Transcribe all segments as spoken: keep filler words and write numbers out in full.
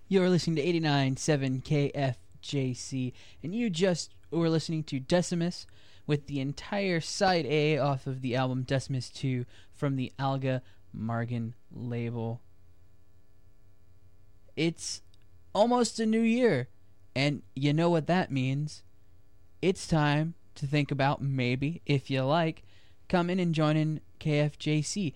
You're listening to eighty-nine point seven K F J C, and you just were listening to Decimus with the entire side A off of the album Decimus two from the Alga Margin label. It's almost a new year, and you know what that means. It's time to think about maybe, if you like, coming and joining K F J C.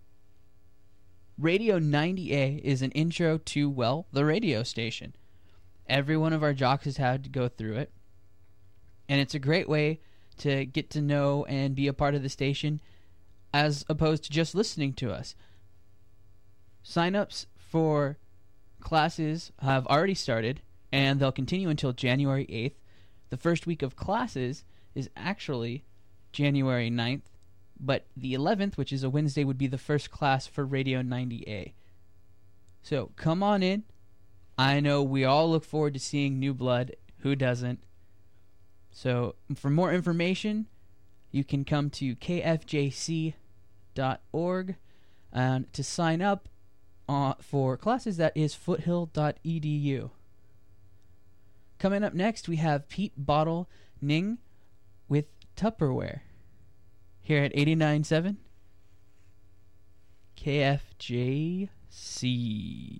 Radio ninety A is an intro to, well, the radio station. Every one of our jocks has had to go through it, and it's a great way to get to know and be a part of the station as opposed to just listening to us. Sign-ups for classes have already started, and they'll continue until January eighth. The first week of classes is actually January ninth, but the eleventh, which is a Wednesday, would be the first class for Radio ninety A. So come on in. I know we all look forward to seeing new blood. Who doesn't? So for more information, you can come to k f j c dot org, and to sign up uh, for classes, that is foothill dot e d u. Coming up next, we have Pete Bottle Ning with Tupperware here at eighty-nine point seven K F J C.